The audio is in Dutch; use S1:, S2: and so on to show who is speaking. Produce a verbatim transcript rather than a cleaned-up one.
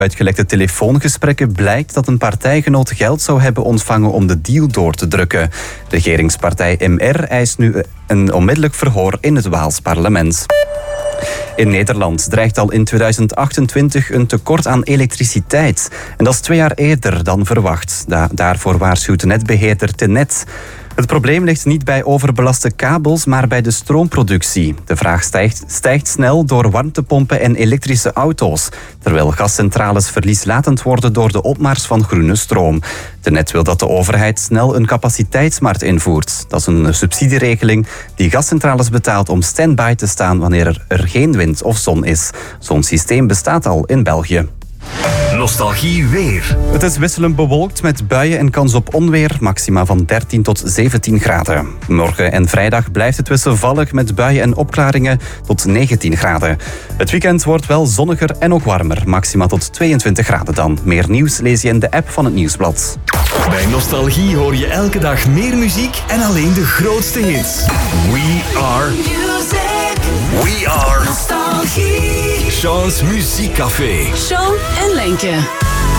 S1: Uit gelekte telefoongesprekken blijkt dat een partijgenoot geld zou hebben ontvangen om de deal door te drukken. Regeringspartij M R eist nu een onmiddellijk verhoor in het Waals parlement. In Nederland dreigt al in tweeduizend achtentwintig een tekort aan elektriciteit. En dat is twee jaar eerder dan verwacht. Da- daarvoor waarschuwt netbeheerder Tenet. Het probleem ligt niet bij overbelaste kabels, maar bij de stroomproductie. De vraag stijgt, stijgt snel door warmtepompen en elektrische auto's, terwijl gascentrales verlieslatend worden door de opmars van groene stroom. Tenet wil dat de overheid snel een capaciteitsmarkt invoert. Dat is een subsidieregeling die gascentrales betaalt om stand-by te staan wanneer er, er geen wind of zon is. Zo'n systeem bestaat al in België.
S2: Nostalgie weer.
S1: Het is wisselend bewolkt met buien en kans op onweer, maxima van dertien tot zeventien graden. Morgen en vrijdag blijft het wisselvallig met buien en opklaringen tot negentien graden. Het weekend wordt wel zonniger en ook warmer, maxima tot tweeëntwintig graden dan. Meer nieuws lees je in de app van het Nieuwsblad.
S2: Bij Nostalgie hoor je elke dag meer muziek en alleen de grootste hits. We are...
S3: Music.
S2: We are...
S3: Nostalgie.
S2: Sean's Muziekcafé.
S3: Sean en Lenke.